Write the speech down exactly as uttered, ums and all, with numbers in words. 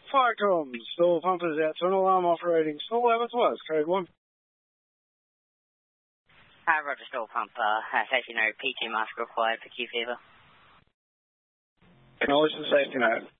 Farcom, Stoll Pump is at Tunnel Alarm operating. Stoll Evans West, code one. Hi, Roger, Stoll Pump. Uh, safety note, P two mask required for Q fever. Acknowledge the safety note.